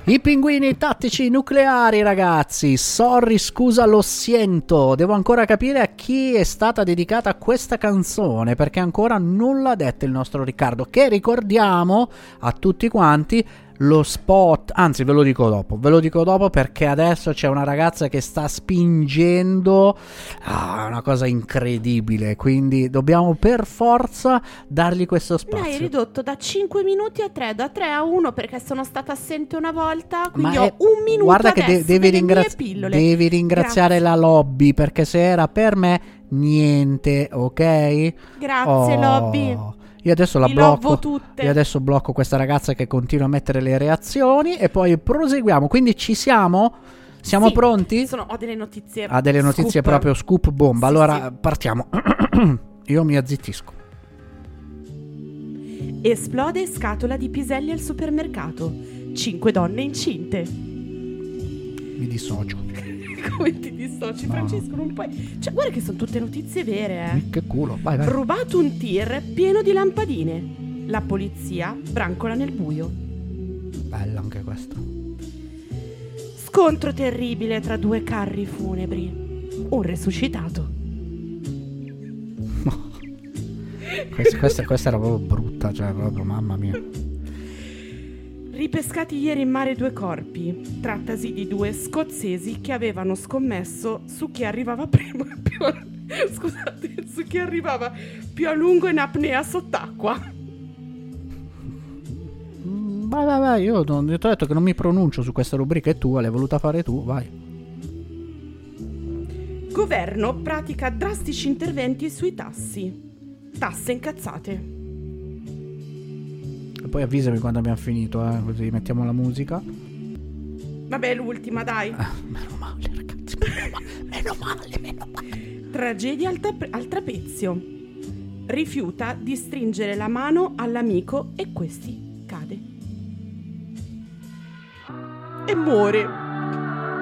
I pinguini tattici nucleari, ragazzi. Sorry, scusa, lo siento. Devo ancora capire a chi è stata dedicata questa canzone, perché ancora non l'ha detto il nostro Riccardo, che ricordiamo a tutti quanti lo spot, anzi ve lo dico dopo perché adesso c'è una ragazza che sta spingendo una cosa incredibile, quindi dobbiamo per forza dargli questo spazio. Hai ridotto da 5 minuti a 3, da 3 a 1 perché sono stata assente una volta, quindi ho un minuto. Guarda adesso che devi ringraziare la lobby, perché se era per me niente, ok? Grazie lobby. Io adesso la blocco. Io adesso blocco questa ragazza che continua a mettere le reazioni e poi proseguiamo. Quindi ci siamo? Siamo pronti? Ho delle notizie. Ha delle notizie scoop. Proprio scoop bomba. Sì, allora sì. Partiamo. Io mi azzittisco. Esplode scatola di piselli al supermercato. 5 donne incinte. Mi dissocio. Come ti dissoci, No. Francesco? Non puoi. Cioè, guarda che sono tutte notizie vere, Che culo. Vai. Rubato un tir pieno di lampadine. La polizia brancola nel buio. Bella anche questa. Scontro terribile tra 2 carri funebri. Un resuscitato. Questa era proprio brutta, cioè proprio mamma mia. Ripescati ieri in mare 2 corpi. Trattasi di 2 scozzesi che avevano scommesso su chi arrivava prima su chi arrivava più a lungo in apnea sott'acqua. Vai, io ti ho detto che non mi pronuncio su questa rubrica, è tua, l'hai voluta fare tu, vai. Governo pratica drastici interventi sui tassi. Tasse incazzate. E poi avvisami quando abbiamo finito, così mettiamo la musica. Vabbè, l'ultima, dai. Meno male, ragazzi, meno male. Tragedia al trapezio. Rifiuta di stringere la mano all'amico e questi cade. E muore.